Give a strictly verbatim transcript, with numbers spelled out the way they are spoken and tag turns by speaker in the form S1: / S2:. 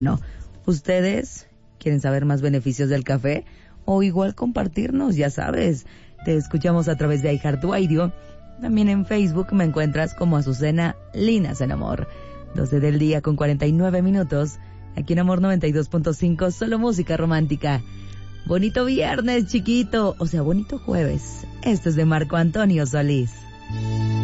S1: No, ¿ustedes quieren saber más beneficios del café? O igual compartirnos, ya sabes. Te escuchamos a través de iHeartRadio. También en Facebook me encuentras como Azucena Linas en Amor. doce del día con cuarenta y nueve minutos. Aquí en Amor noventa y dos punto cinco, solo música romántica. Bonito viernes, chiquito. O sea, bonito jueves. Esto es de Marco Antonio Solís.